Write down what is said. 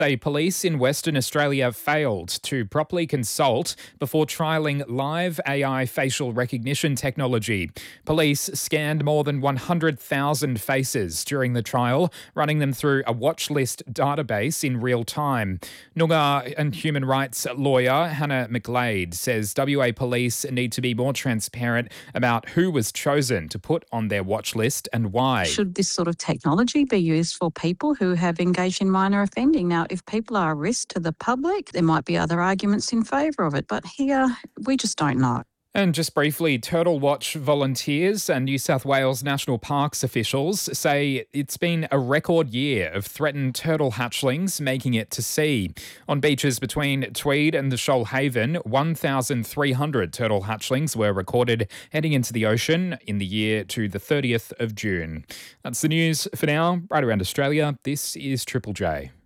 Say police in Western Australia failed to properly consult before trialling live AI facial recognition technology. Police scanned more than 100,000 faces during the trial, running them through a watch list database in real time. Noongar and human rights lawyer Hannah McGlade says WA police need to be more transparent about who was chosen to put on their watch list and why. Should this sort of technology be used for people who have engaged in minor offending? Now, if people are a risk to the public, there might be other arguments in favour of it. But here, we just don't know. And just briefly, Turtle Watch volunteers and New South Wales National Parks officials say it's been a record year of threatened turtle hatchlings making it to sea. On beaches between Tweed and the Shoalhaven, 1,300 turtle hatchlings were recorded heading into the ocean in the year to the 30th of June. That's the news for now. Right around Australia, this is Triple J.